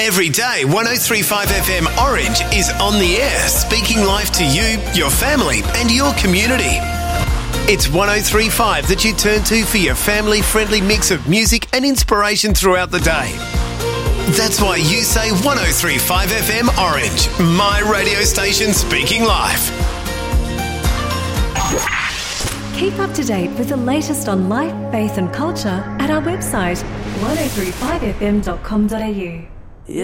Every day, 103.5 FM Orange is on the air, speaking life to you, your family and your community. It's 103.5 that you turn to for your family-friendly mix of music and inspiration throughout the day. That's why you say 103.5 FM Orange, my radio station speaking life. Keep up to date with the latest on life, faith and culture at our website 1035fm.com.au.